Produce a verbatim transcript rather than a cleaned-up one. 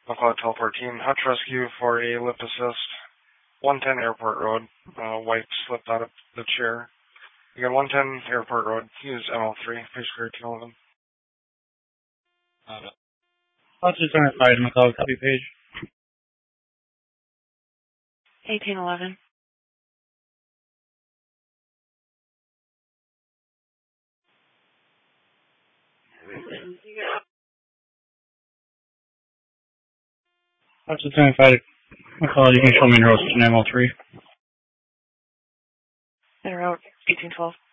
I'll call it teleport team. Hutch rescue for a lift assist. one ten Airport Road. Uh, wife slipped out of the chair. You got one ten Airport Road. Use M L three. Page clear eighteen eleven. Uh, Hutch is identified. McCall, copy page. eighteen eleven. Hutch is identified. McCall, you can show me in row M L three. In row eighteen twelve.